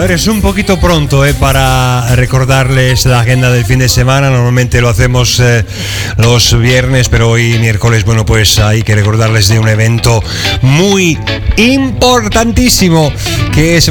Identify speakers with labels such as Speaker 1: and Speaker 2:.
Speaker 1: ver, es un poquito pronto para recordarles la agenda del fin de semana. Normalmente lo hacemos los viernes, pero hoy miércoles, bueno, pues hay que recordarles de un evento muy importantísimo que es